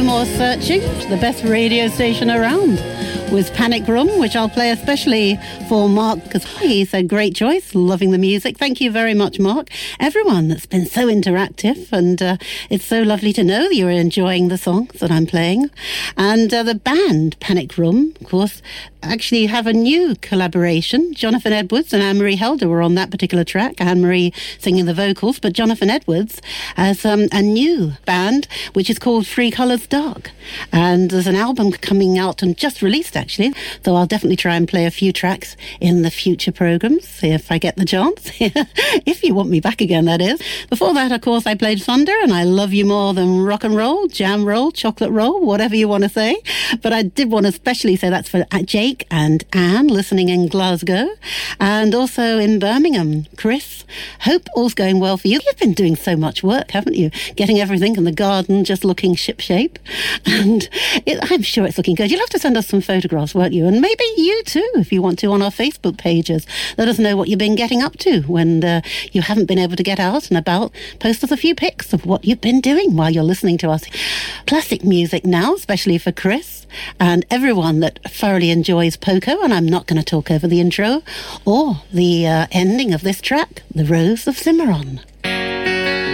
No More Searching, the best radio station around, with Panic Room, which I'll play especially for Mark, because he's a great choice, loving the music. Thank you very much, Mark. Everyone that's been so interactive, and it's so lovely to know that you're enjoying the songs that I'm playing. And the band, Panic Room, of course, actually have a new collaboration. Jonathan Edwards and Anne-Marie Helder were on that particular track, Anne-Marie singing the vocals, but Jonathan Edwards has a new band, which is called Three Colours Dark. And there's an album coming out and just released, actually, so I'll definitely try and play a few tracks in the future programmes if I get the chance. If you want me back again, that is. Before that, of course, I played Thunder and I Love You More Than Rock and Roll, Jam Roll, Chocolate Roll, whatever you want to say. But I did want to especially say that's for Jake and Anne listening in Glasgow, and also in Birmingham. Chris, hope all's going well for you. You've been doing so much work, haven't you? Getting everything in the garden just looking shipshape, and I'm sure it's looking good. You'll have to send us some photographs, won't you? And maybe you too, if you want to, on our Facebook pages. Let us know what you've been getting up to when you haven't been able to get out and about. Post us a few pics of what you've been doing while you're listening to us. Classic music now, especially for Chris and everyone that thoroughly enjoys Poco, and I'm not going to talk over the intro or the ending of this track, The Rose of Cimarron.